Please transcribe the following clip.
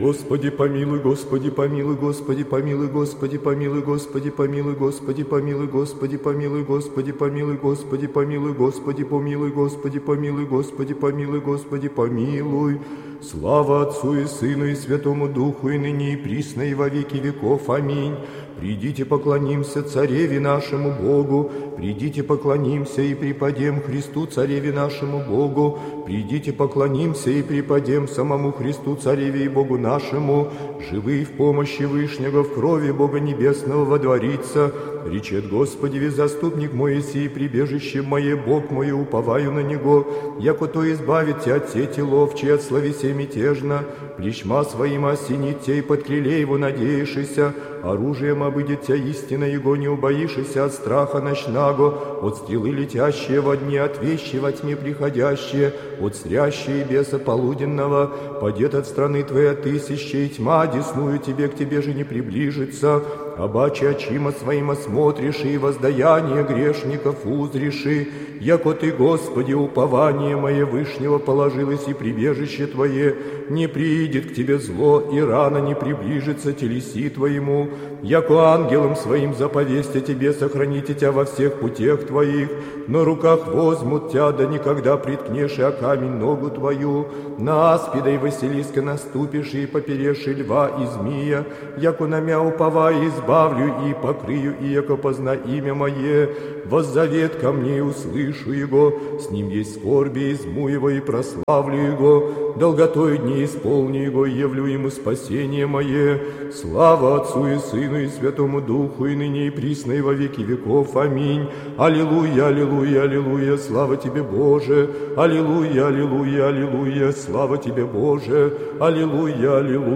Господи помилуй, Господи помилуй, Господи помилуй, Господи помилуй, Господи помилуй, Господи помилуй, Господи помилуй, Господи помилуй, Господи помилуй, Господи помилуй, Господи помилуй, Господи помилуй, Господи помилуй. Слава Отцу и Сыну и Святому Духу, и ныне и присно и во веки веков. Аминь. Придите поклонимся Цареве нашему Богу, придите поклонимся и преподем Христу Цареве нашему Богу, придите поклонимся и преподем самому Христу Цареве и Богу нашему, живы в помощи Вышнего, в крови Бога Небесного водворится. Речет Господи, заступник мой еси, прибежище мое, Бог мой, уповаю на Него, яко то избавит тебя от сети ловчей, от словесе мятежно, плечма своим осенит тебя, и под криле его надеешься, оружием обыдет тебя истина Его, не убоишься от страха ночного, от стрелы летящие во дне, от вещи во тьме приходящие, от стрящие беса полуденного, падет от страны твоей тысячи, и тьма десную тебе, к тебе же не приближится, обаче очима своим осмотришь, и воздаяние грешников узришь, яко ты, Господи, упование мое Вышнего положилось, и прибежище Твое, не приидет к Тебе зло, и рано не приближится телеси Твоему, яко ангелом своим заповестя Тебе сохраните Тебя во всех путях Твоих, на руках возьмут Тебя, да никогда приткнешь о камень ногу Твою, на аспида и Василиска наступишь, и поперешь льва и змея, яко на мя уповая избавлю и покрию, и яко позна имя Мое, воззовет ко мне и услышу Его, с ним есть скорби, изму Его и прославлю Его, долготой дней исполню Его, и явлю Ему спасение Мое. Слава Отцу и Сыну и Святому Духу, и ныне и присно и во веки веков. Аминь. Аллилуйя, аллилуйя, аллилуйя, слава Тебе, Боже. Аллилуйя, аллилуйя, аллилуйя, слава Тебе, Боже. Аллилуйя, аллилуйя.